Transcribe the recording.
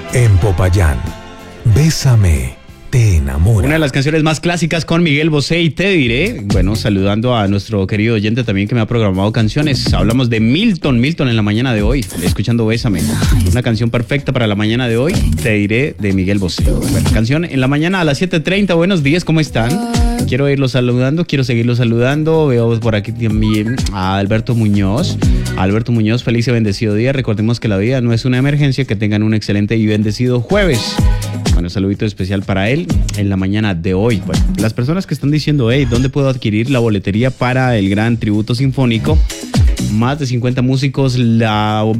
En Popayán, Bésame, te enamora. Una de las canciones más clásicas con Miguel Bosé y Te Diré. Bueno, saludando a nuestro querido oyente también que me ha programado canciones. Hablamos de Milton en la mañana de hoy, escuchando Bésame. Una canción perfecta para la mañana de hoy, Te Diré, de Miguel Bosé. Bueno, canción en la mañana a las 7:30. Buenos días, ¿cómo están? Quiero irlos saludando, quiero seguirlos saludando. Veo por aquí también a Alberto Muñoz. Alberto Muñoz, feliz y bendecido día. Recordemos que la vida no es una emergencia. Que tengan un excelente y bendecido jueves. Bueno, saludito especial para él en la mañana de hoy. Bueno, las personas que están diciendo, hey, ¿dónde puedo adquirir la boletería para el gran tributo sinfónico? Más de 50 músicos, la